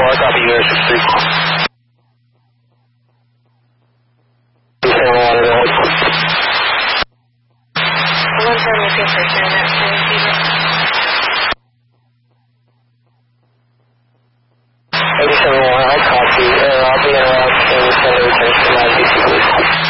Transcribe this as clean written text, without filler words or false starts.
I copy you, 63. 87-1, I copy. I'll be in route to send a return to my DC.